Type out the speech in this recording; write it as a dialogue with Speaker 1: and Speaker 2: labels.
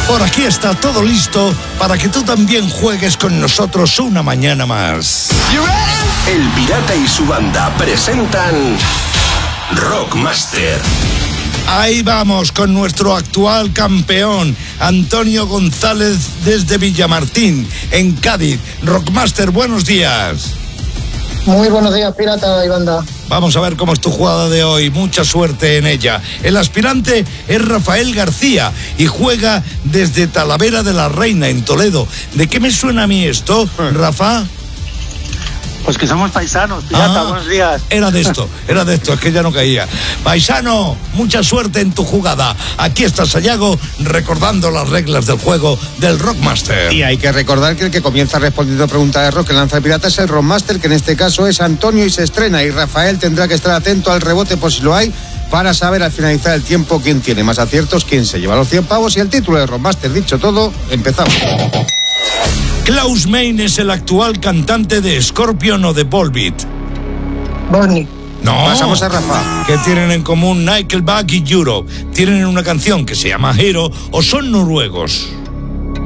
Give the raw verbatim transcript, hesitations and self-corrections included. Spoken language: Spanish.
Speaker 1: Por aquí está todo listo para que tú también juegues con nosotros una mañana más.
Speaker 2: El Pirata y su banda presentan Rockmaster.
Speaker 1: Ahí vamos con nuestro actual campeón, Antonio González desde Villamartín, en Cádiz. Rockmaster, buenos días.
Speaker 3: Muy buenos días, Pirata y banda.
Speaker 1: Vamos a ver cómo es tu jugada de hoy, mucha suerte en ella. El aspirante es Rafael García y juega desde Talavera de la Reina, en Toledo. ¿De qué me suena a mí esto, Rafa?
Speaker 4: Pues que somos paisanos, Pirata,
Speaker 1: Ah,
Speaker 4: buenos días.
Speaker 1: Era de esto, era de esto, es que ya no caía. Paisano, mucha suerte en tu jugada. Aquí está Sayago recordando las reglas del juego del Rockmaster.
Speaker 5: Y hay que recordar que el que comienza respondiendo preguntas de rock que lanza el Pirata es el Rockmaster, que en este caso es Antonio y se estrena. Y Rafael tendrá que estar atento al rebote por si lo hay, para saber al finalizar el tiempo quién tiene más aciertos, quién se lleva los cien pavos y el título de Rockmaster. Dicho todo, empezamos.
Speaker 1: Klaus Meine es el actual cantante de Scorpion o de Volbeat.
Speaker 3: Bonnie.
Speaker 1: No.
Speaker 5: Pasamos a Rafa.
Speaker 1: ¿Qué tienen en común Nickelback y Europe? ¿Tienen una canción que se llama Hero o son noruegos?